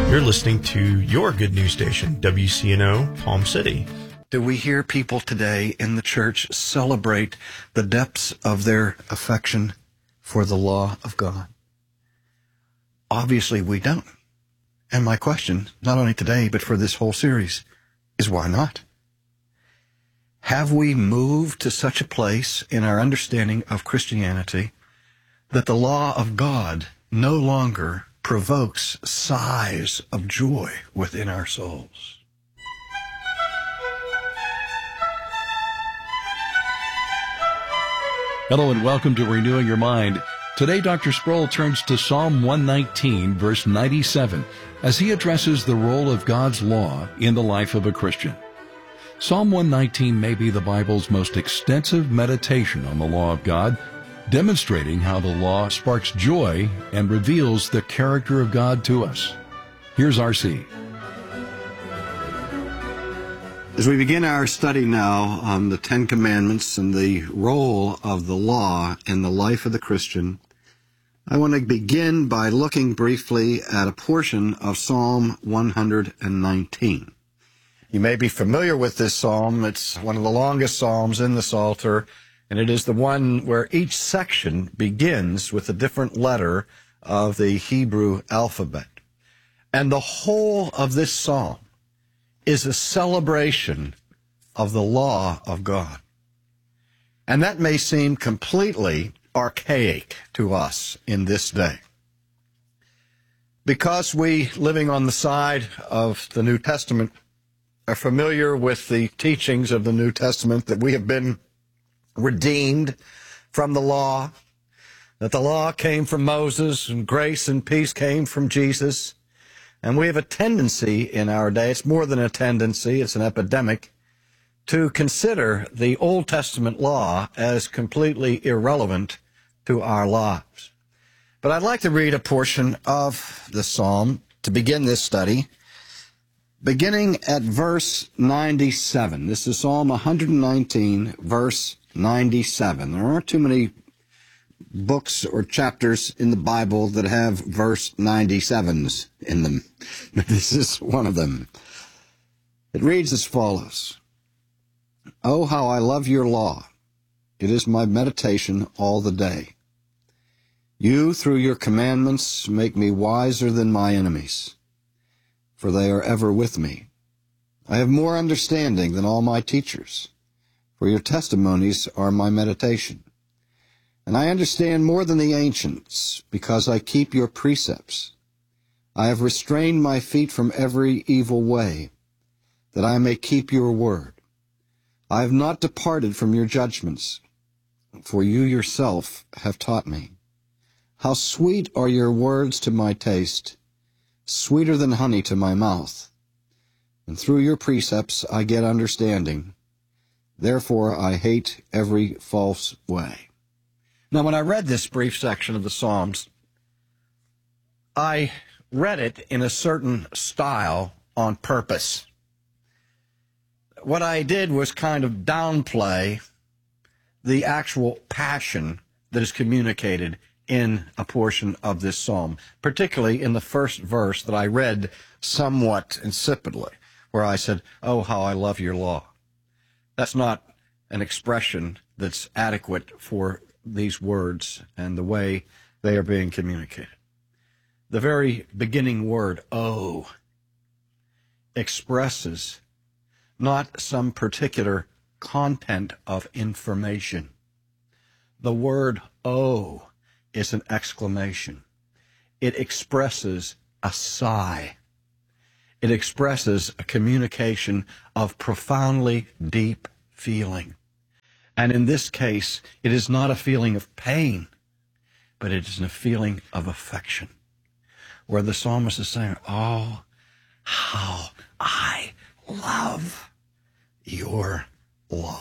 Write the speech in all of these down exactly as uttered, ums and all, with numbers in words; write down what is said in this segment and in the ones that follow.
You're listening to your good news station, W C N O, Palm City. Do we hear people today in the church celebrate the depths of their affection for the law of God? Obviously, we don't. And my question, not only today, but for this whole series, is why not? Have we moved to such a place in our understanding of Christianity that the law of God no longer provokes sighs of joy within our souls? Hello and welcome to Renewing Your Mind. Today, Doctor Sproul turns to Psalm one nineteen, verse ninety-seven, as he addresses the role of God's law in the life of a Christian. Psalm one nineteen may be the Bible's most extensive meditation on the law of God, demonstrating how the law sparks joy and reveals the character of God to us. Here's R C. As we begin our study now on the Ten Commandments and the role of the law in the life of the Christian, I want to begin by looking briefly at a portion of Psalm one nineteen. You may be familiar with this psalm. It's one of the longest psalms in the Psalter, and it is the one where each section begins with a different letter of the Hebrew alphabet. And the whole of this psalm is a celebration of the law of God. And that may seem completely archaic to us in this day. Because we, living on the side of the New Testament, are familiar with the teachings of the New Testament, that we have been redeemed from the law, that the law came from Moses and grace and peace came from Jesus. And we have a tendency in our day, it's more than a tendency, it's an epidemic, to consider the Old Testament law as completely irrelevant to our lives. But I'd like to read a portion of the psalm to begin this study, beginning at verse ninety-seven. This is Psalm one nineteen, verse ninety-seven. There aren't too many books or chapters in the Bible that have verse ninety-sevens in them. This is one of them. It reads as follows. Oh, how I love your law. It is my meditation all the day. You, through your commandments, make me wiser than my enemies, for they are ever with me. I have more understanding than all my teachers, for your testimonies are my meditation. And I understand more than the ancients, because I keep your precepts. I have restrained my feet from every evil way, that I may keep your word. I have not departed from your judgments, for you yourself have taught me. How sweet are your words to my taste, sweeter than honey to my mouth. And through your precepts I get understanding. Therefore I hate every false way. Now, when I read this brief section of the Psalms, I read it in a certain style on purpose. What I did was kind of downplay the actual passion that is communicated in a portion of this psalm, particularly in the first verse that I read somewhat insipidly, where I said, oh, how I love your law. That's not an expression that's adequate for these words and the way they are being communicated. The very beginning word, oh, expresses not some particular content of information. The word oh is an exclamation. It expresses a sigh. It expresses a communication of profoundly deep feeling. And in this case, it is not a feeling of pain, but it is a feeling of affection, where the psalmist is saying, oh, how I love your law.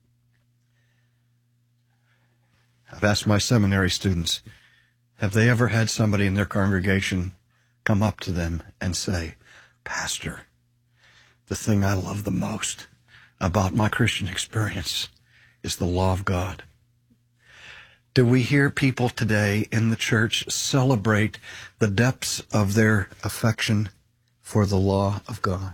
I've asked my seminary students, have they ever had somebody in their congregation come up to them and say, Pastor, the thing I love the most about my Christian experience is the law of God? Do we hear people today in the church celebrate the depths of their affection for the law of God?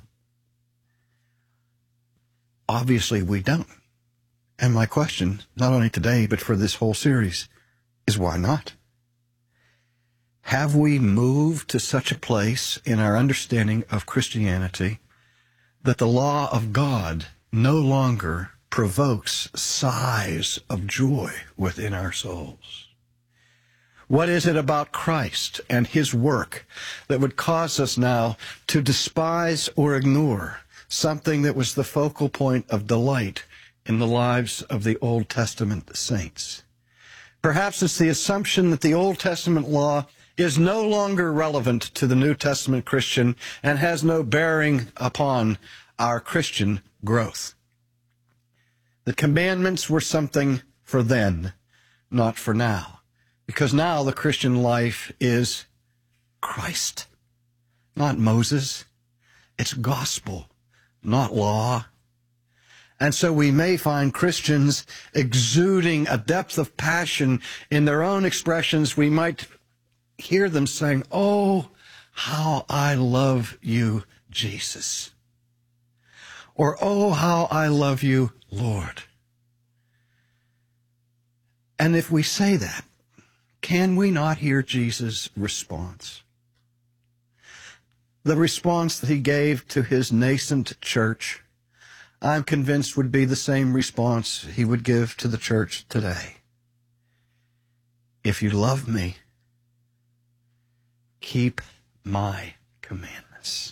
Obviously, we don't. And my question, not only today, but for this whole series, is why not? Have we moved to such a place in our understanding of Christianity that the law of God no longer provokes sighs of joy within our souls? What is it about Christ and his work that would cause us now to despise or ignore something that was the focal point of delight in the lives of the Old Testament saints? Perhaps it's the assumption that the Old Testament law is no longer relevant to the New Testament Christian and has no bearing upon our Christian growth. The commandments were something for then, not for now, because now the Christian life is Christ, not Moses. It's gospel, not law. And so we may find Christians exuding a depth of passion in their own expressions. We might hear them saying, "Oh, how I love you, Jesus." Or, "Oh, how I love you, Lord." And if we say that, can we not hear Jesus' response? The response that he gave to his nascent church, I'm convinced would be the same response he would give to the church today. If you love me, keep my commandments.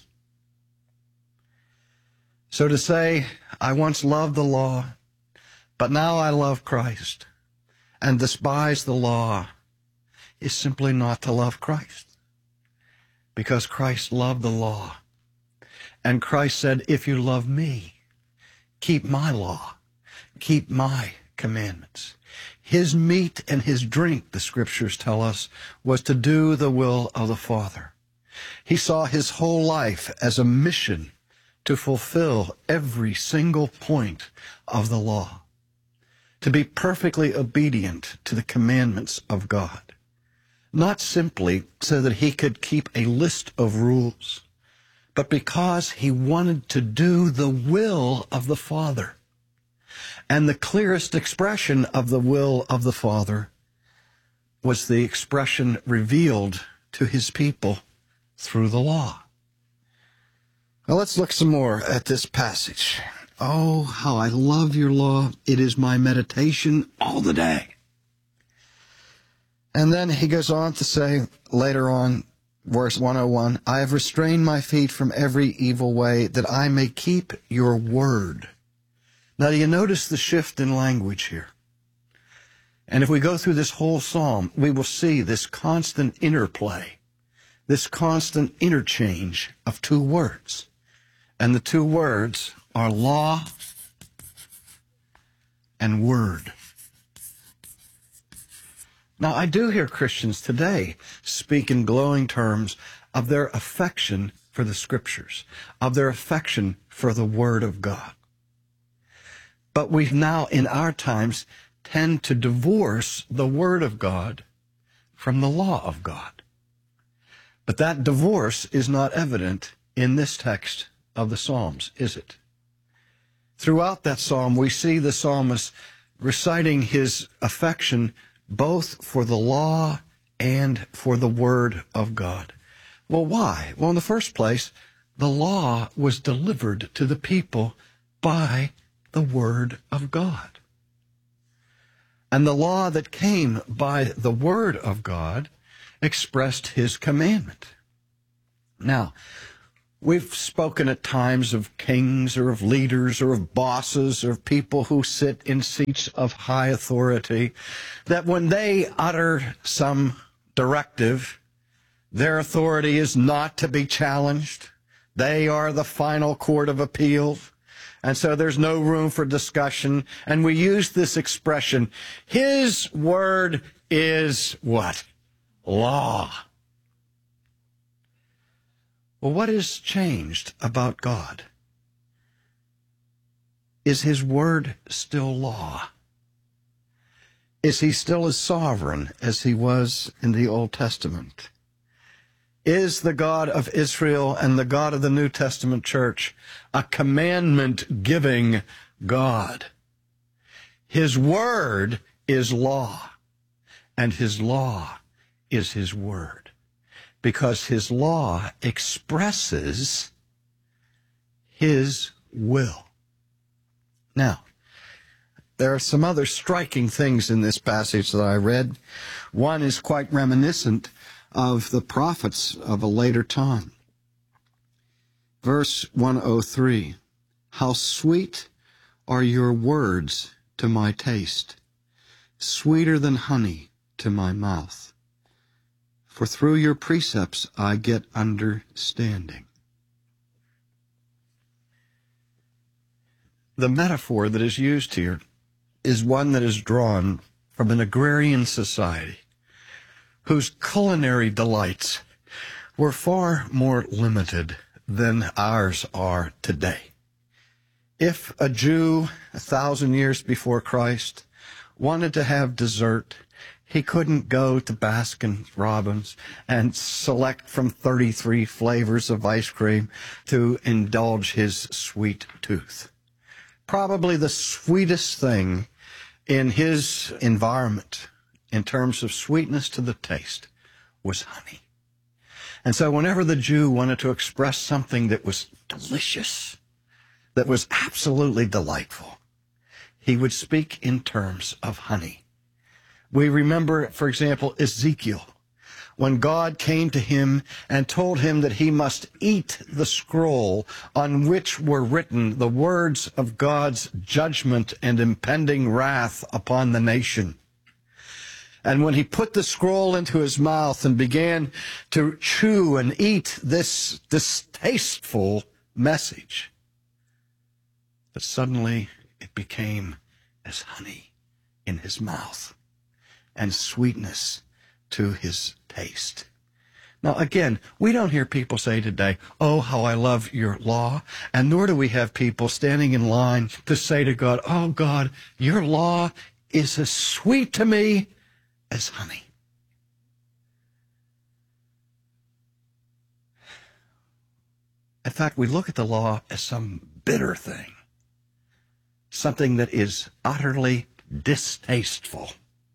So to say, I once loved the law, but now I love Christ and despise the law, is simply not to love Christ. Because Christ loved the law. And Christ said, if you love me, keep my law, keep my commandments. His meat and his drink, the scriptures tell us, was to do the will of the Father. He saw his whole life as a mission to fulfill every single point of the law, to be perfectly obedient to the commandments of God, not simply so that he could keep a list of rules, but because he wanted to do the will of the Father. And the clearest expression of the will of the Father was the expression revealed to his people through the law. Now let's look some more at this passage. Oh, how I love your law. It is my meditation all the day. And then he goes on to say later on, verse one oh one, I have restrained my feet from every evil way that I may keep your word. Now, do you notice the shift in language here? And if we go through this whole psalm, we will see this constant interplay, this constant interchange of two words. And the two words are law and word. Now, I do hear Christians today speak in glowing terms of their affection for the Scriptures, of their affection for the Word of God. But we now, in our times, tend to divorce the Word of God from the law of God. But that divorce is not evident in this text of the Psalms, is it? Throughout that psalm, we see the psalmist reciting his affection both for the law and for the Word of God. Well, why? Well, in the first place, the law was delivered to the people by the Word of God. And the law that came by the Word of God expressed his commandment. Now, we've spoken at times of kings or of leaders or of bosses or of people who sit in seats of high authority, that when they utter some directive, their authority is not to be challenged. They are the final court of appeal. And so there's no room for discussion. And we use this expression, his word is what? Law. Well, what has changed about God? Is his word still law? Is he still as sovereign as he was in the Old Testament? Is the God of Israel and the God of the New Testament church a commandment-giving God? His word is law, and his law is his word, because his law expresses his will. Now, there are some other striking things in this passage that I read. One is quite reminiscent of the prophets of a later time. Verse one oh three, how sweet are your words to my taste, sweeter than honey to my mouth. For through your precepts I get understanding. The metaphor that is used here is one that is drawn from an agrarian society whose culinary delights were far more limited than ours are today. If a Jew a thousand years before Christ wanted to have dessert, he couldn't go to Baskin Robbins and select from thirty-three flavors of ice cream to indulge his sweet tooth. Probably the sweetest thing in his environment in terms of sweetness to the taste was honey. And so whenever the Jew wanted to express something that was delicious, that was absolutely delightful, he would speak in terms of honey. We remember, for example, Ezekiel, when God came to him and told him that he must eat the scroll on which were written the words of God's judgment and impending wrath upon the nation. And when he put the scroll into his mouth and began to chew and eat this distasteful message, that suddenly it became as honey in his mouth and sweetness to his taste. Now, again, we don't hear people say today, oh, how I love your law, and nor do we have people standing in line to say to God, oh, God, your law is as sweet to me as honey. In fact, we look at the law as some bitter thing, something that is utterly distasteful.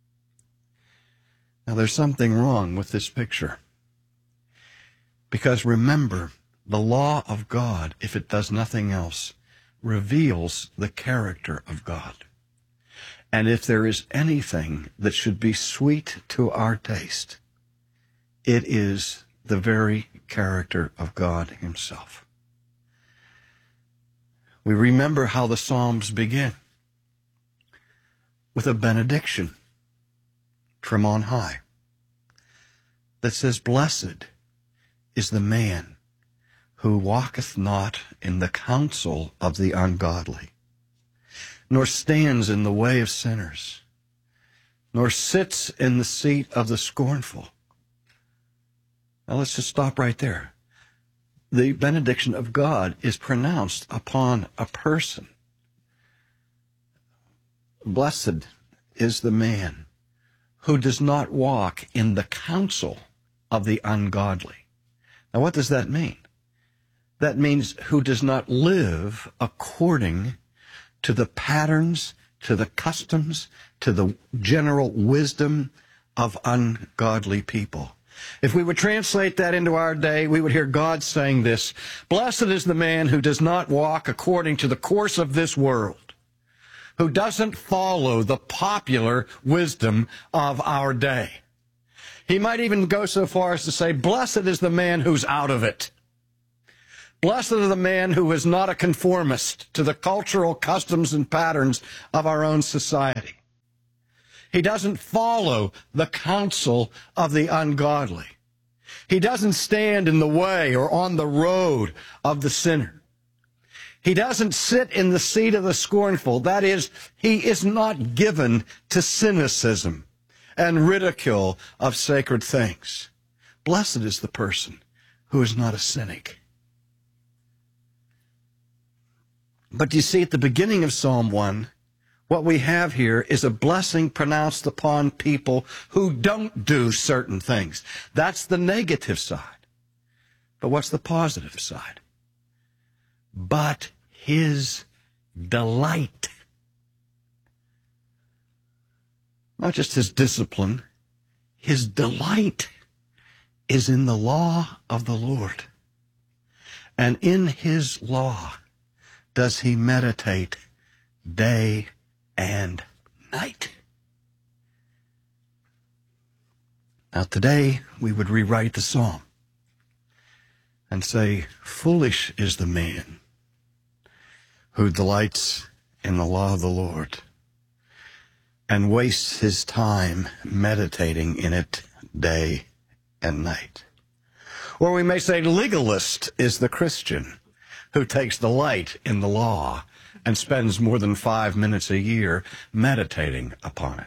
Now, there's something wrong with this picture. Because remember, the law of God, if it does nothing else, reveals the character of God. And if there is anything that should be sweet to our taste, it is the very character of God himself. We remember how the Psalms begin with a benediction from on high that says, blessed is the man who walketh not in the counsel of the ungodly, nor stands in the way of sinners, nor sits in the seat of the scornful. Now let's just stop right there. The benediction of God is pronounced upon a person. Blessed is the man who does not walk in the counsel of the ungodly. Now, what does that mean? That means who does not live according to the patterns, to the customs, to the general wisdom of ungodly people. If we would translate that into our day, we would hear God saying this, blessed is the man who does not walk according to the course of this world, who doesn't follow the popular wisdom of our day. He might even go so far as to say, blessed is the man who's out of it. Blessed is the man who is not a conformist to the cultural customs and patterns of our own society. He doesn't follow the counsel of the ungodly. He doesn't stand in the way or on the road of the sinner. He doesn't sit in the seat of the scornful. That is, he is not given to cynicism and ridicule of sacred things. Blessed is the person who is not a cynic. But you see, at the beginning of Psalm one, what we have here is a blessing pronounced upon people who don't do certain things. That's the negative side. But what's the positive side? But his delight. Not just his discipline, his delight is in the law of the Lord. And in his law does he meditate day and night. Now today we would rewrite the psalm and say, foolish is the man who delights in the law of the Lord and wastes his time meditating in it day and night. Or we may say legalist is the Christian who takes delight in the law and spends more than five minutes a year meditating upon it.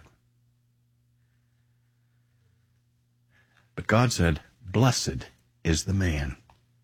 But God said, blessed is the man.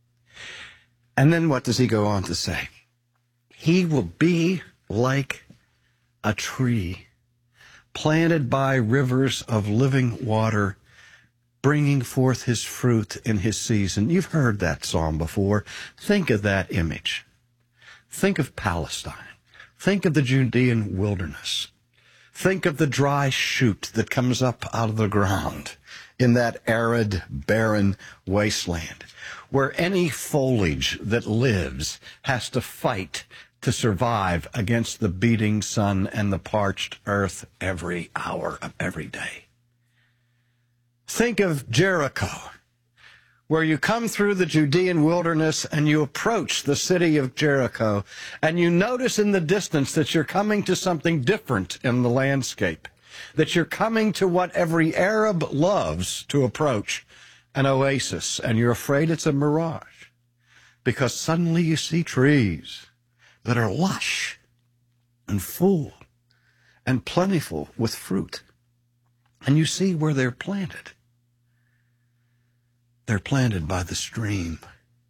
And then what does he go on to say? He will be like a tree planted by rivers of living water, bringing forth his fruit in his season. You've heard that psalm before. Think of that image. Think of Palestine. Think of the Judean wilderness. Think of the dry shoot that comes up out of the ground in that arid, barren wasteland, where any foliage that lives has to fight to survive against the beating sun and the parched earth every hour of every day. Think of Jericho, where you come through the Judean wilderness and you approach the city of Jericho, and you notice in the distance that you're coming to something different in the landscape, that you're coming to what every Arab loves to approach, an oasis, and you're afraid it's a mirage, because suddenly you see trees that are lush and full and plentiful with fruit, and you see where they're planted. They're planted by the stream.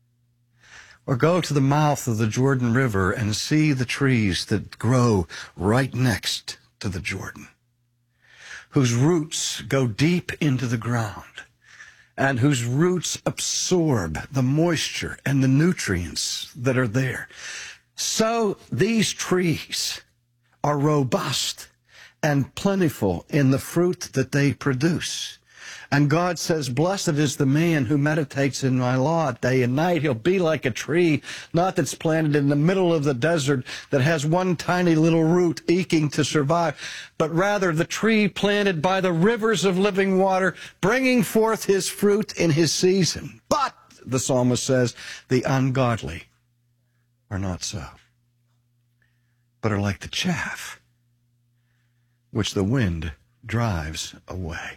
Or go to the mouth of the Jordan River and see the trees that grow right next to the Jordan, whose roots go deep into the ground and whose roots absorb the moisture and the nutrients that are there. So these trees are robust and plentiful in the fruit that they produce. And God says, blessed is the man who meditates in my law day and night. He'll be like a tree, not that's planted in the middle of the desert that has one tiny little root eking to survive, but rather the tree planted by the rivers of living water, bringing forth his fruit in his season. But, the psalmist says, the ungodly are not so, but are like the chaff which the wind drives away.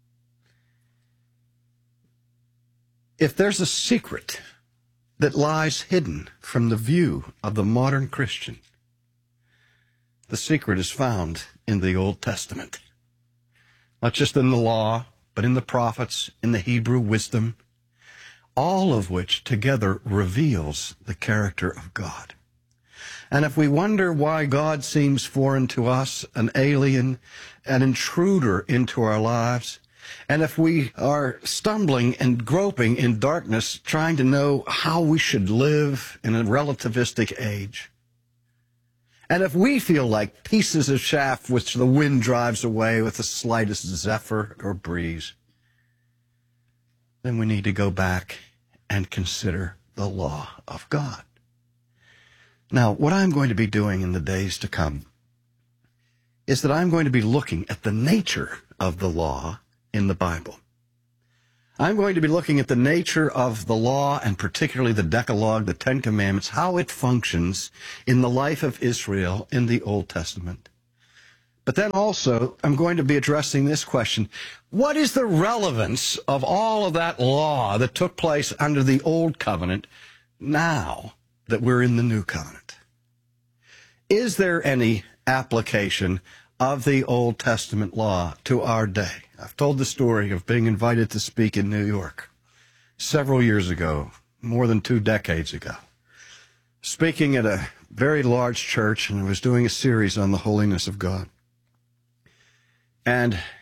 If there's a secret that lies hidden from the view of the modern Christian, the secret is found in the Old Testament. Not just in the law, but in the prophets, in the Hebrew wisdom, all of which together reveals the character of God. And if we wonder why God seems foreign to us, an alien, an intruder into our lives, and if we are stumbling and groping in darkness, trying to know how we should live in a relativistic age, and if we feel like pieces of chaff which the wind drives away with the slightest zephyr or breeze, then we need to go back and consider the law of God. Now, what I'm going to be doing in the days to come is that I'm going to be looking at the nature of the law in the Bible. I'm going to be looking at the nature of the law, and particularly the Decalogue, the Ten Commandments, how it functions in the life of Israel in the Old Testament. But then also, I'm going to be addressing this question: what is the relevance of all of that law that took place under the Old Covenant now that we're in the New Covenant? Is there any application of the Old Testament law to our day? I've told the story of being invited to speak in New York several years ago, more than two decades ago, speaking at a very large church, and I was doing a series on the holiness of God. And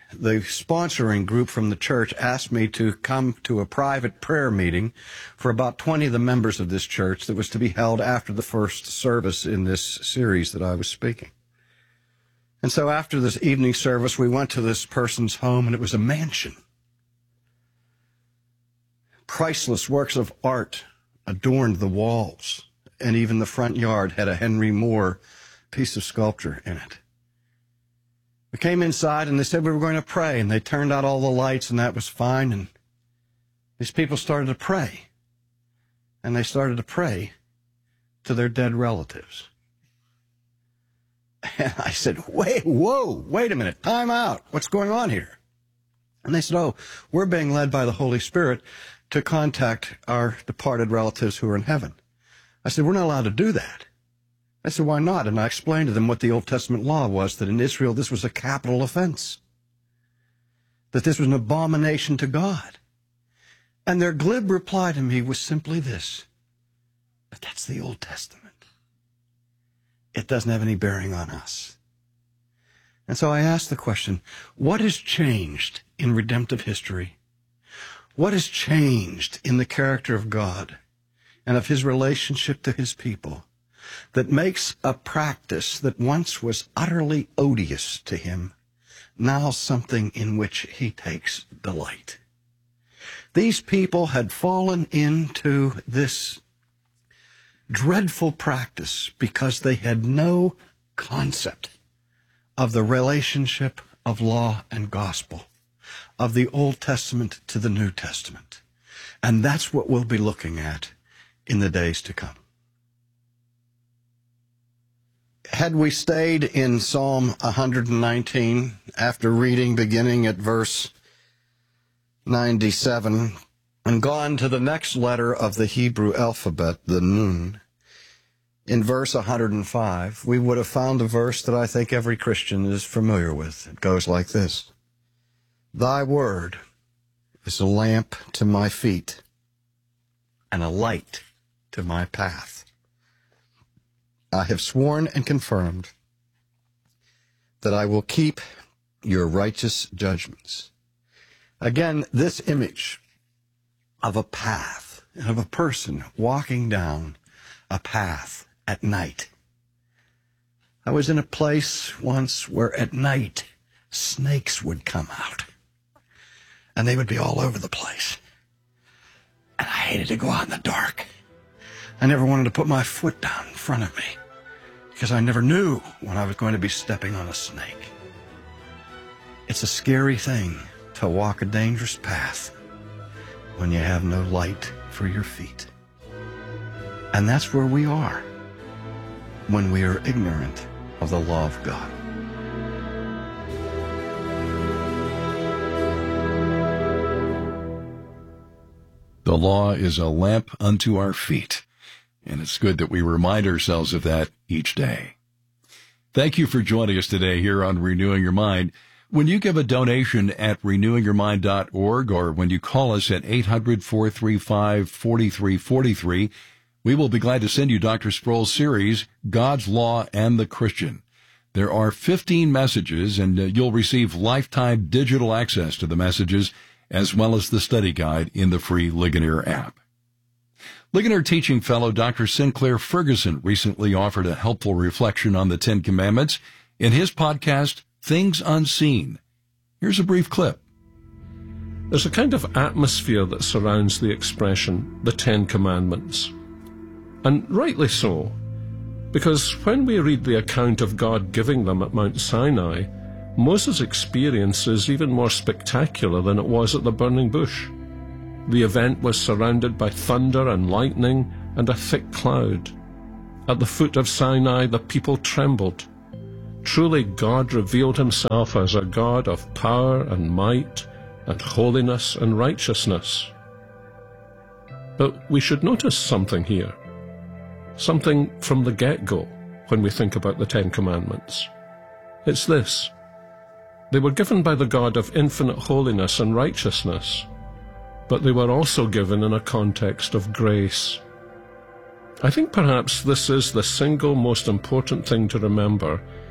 the sponsoring group from the church asked me to come to a private prayer meeting for about twenty of the members of this church that was to be held after the first service in this series that I was speaking. And so after this evening service, we went to this person's home, and it was a mansion. Priceless works of art adorned the walls, and even the front yard had a Henry Moore piece of sculpture in it. We came inside, and they said we were going to pray, and they turned out all the lights, and that was fine, and these people started to pray, and they started to pray to their dead relatives. And I said, wait, whoa, wait a minute, time out. What's going on here? And they said, oh, we're being led by the Holy Spirit to contact our departed relatives who are in heaven. I said, we're not allowed to do that. I said, why not? And I explained to them what the Old Testament law was, that in Israel this was a capital offense, that this was an abomination to God. And their glib reply to me was simply this: but that's the Old Testament. It doesn't have any bearing on us. And so I asked the question, what has changed in redemptive history? What has changed in the character of God and of his relationship to his people that makes a practice that once was utterly odious to him now something in which he takes delight? These people had fallen into this dreadful practice because they had no concept of the relationship of law and gospel, of the Old Testament to the New Testament. And that's what we'll be looking at in the days to come. Had we stayed in Psalm one nineteen, after reading beginning at verse ninety-seven, and gone to the next letter of the Hebrew alphabet, the Nun, in verse one hundred five, we would have found a verse that I think every Christian is familiar with. It goes like this: Thy word is a lamp to my feet and a light to my path. I have sworn and confirmed that I will keep your righteous judgments. Again, this image of a path and of a person walking down a path at night. I was in a place once where at night snakes would come out, and they would be all over the place. And I hated to go out in the dark. I never wanted to put my foot down in front of me because I never knew when I was going to be stepping on a snake. It's a scary thing to walk a dangerous path when you have no light for your feet. And that's where we are when we are ignorant of the law of God. The law is a lamp unto our feet, and it's good that we remind ourselves of that each day. Thank you for joining us today here on Renewing Your Mind. When you give a donation at renewing your mind dot org, or when you call us at eight hundred, four three five, four three four three, we will be glad to send you Doctor Sproul's series, God's Law and the Christian. There are fifteen messages, and uh, you'll receive lifetime digital access to the messages, as well as the study guide in the free Ligonier app. Ligonier teaching fellow Doctor Sinclair Ferguson recently offered a helpful reflection on the Ten Commandments in his podcast, Things Unseen. Here's a brief clip. There's a kind of atmosphere that surrounds the expression, the Ten Commandments. And rightly so, because when we read the account of God giving them at Mount Sinai, Moses' experience is even more spectacular than it was at the burning bush. The event was surrounded by thunder and lightning and a thick cloud. At the foot of Sinai, the people trembled. Truly, God revealed himself as a God of power and might and holiness and righteousness. But we should notice something here, something from the get-go when we think about the Ten Commandments. It's this: they were given by the God of infinite holiness and righteousness, but they were also given in a context of grace. I think perhaps this is the single most important thing to remember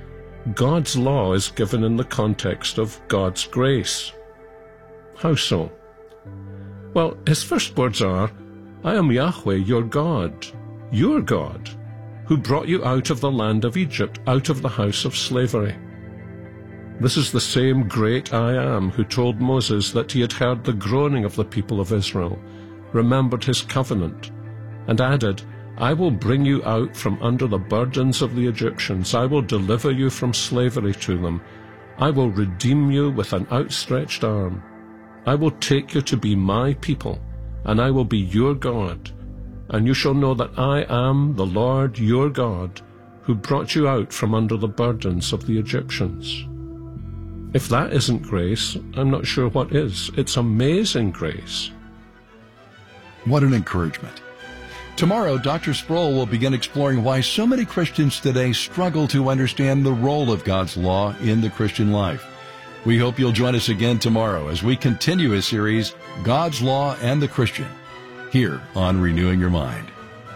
God's law is given in the context of God's grace. How so? Well, his first words are, I am Yahweh, your God, your God, who brought you out of the land of Egypt, out of the house of slavery. This is the same great I Am who told Moses that he had heard the groaning of the people of Israel, remembered his covenant, and added, I will bring you out from under the burdens of the Egyptians. I will deliver you from slavery to them. I will redeem you with an outstretched arm. I will take you to be my people, and I will be your God. And you shall know that I am the Lord your God, who brought you out from under the burdens of the Egyptians. If that isn't grace, I'm not sure what is. It's amazing grace. What an encouragement. Tomorrow, Doctor Sproul will begin exploring why so many Christians today struggle to understand the role of God's law in the Christian life. We hope you'll join us again tomorrow as we continue his series, God's Law and the Christian, here on Renewing Your Mind.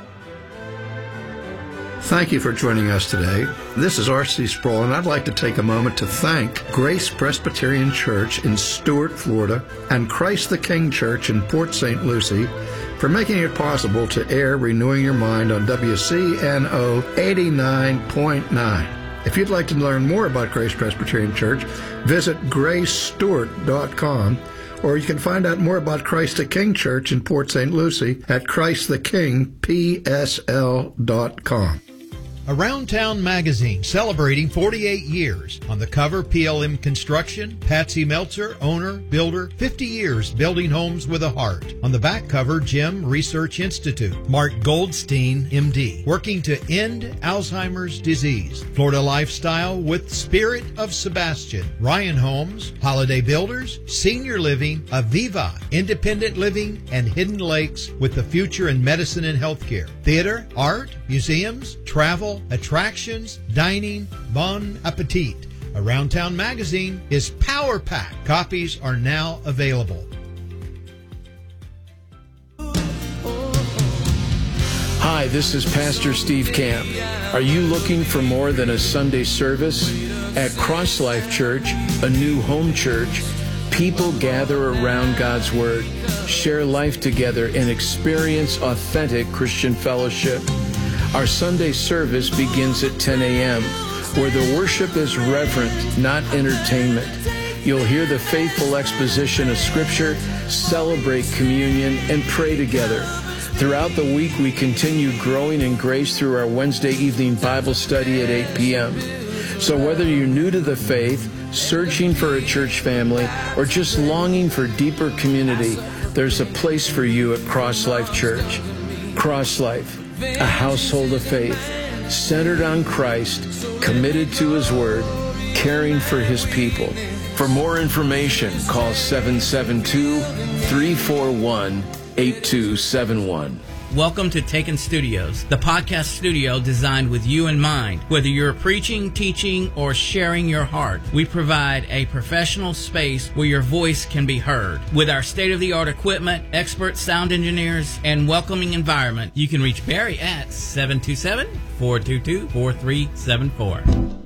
Thank you for joining us today. This is R C Sproul, and I'd like to take a moment to thank Grace Presbyterian Church in Stuart, Florida, and Christ the King Church in Port Saint Lucie for making it possible to air Renewing Your Mind on W C N O eighty-nine point nine. If you'd like to learn more about Grace Presbyterian Church, visit grace stewart dot com, or you can find out more about Christ the King Church in Port Saint Lucie at christ the king p s l dot com. Around Town Magazine, celebrating forty-eight years. On the cover, P L M Construction, Patsy Meltzer, owner, builder, fifty years building homes with a heart. On the back cover, Jim Research Institute, Mark Goldstein, M D, working to end Alzheimer's disease. Florida Lifestyle with Spirit of Sebastian, Ryan Homes, Holiday Builders, Senior Living, Aviva, Independent Living, and Hidden Lakes with the future in medicine and healthcare. Theater, art, museums, travel, attractions, dining, bon appetit. Around Town Magazine is Power Pack. Copies are now available. Hi, this is Pastor Steve Camp. Are you looking for more than a Sunday service? At Cross Life Church, a new home church, people gather around God's Word, share life together, and experience authentic Christian fellowship. Our Sunday service begins at ten a.m., where the worship is reverent, not entertainment. You'll hear the faithful exposition of Scripture, celebrate communion, and pray together. Throughout the week, we continue growing in grace through our Wednesday evening Bible study at eight p.m. So whether you're new to the faith, searching for a church family, or just longing for deeper community, there's a place for you at Cross Life Church. Cross Life, a household of faith, centered on Christ, committed to His Word, caring for His people. For more information, call seven seven two, three four one, eight two seven one. Welcome to Taken Studios, the podcast studio designed with you in mind. Whether you're preaching, teaching, or sharing your heart, we provide a professional space where your voice can be heard. With our state-of-the-art equipment, expert sound engineers, and welcoming environment, you can reach Barry at seven two seven, four two two, four three seven four.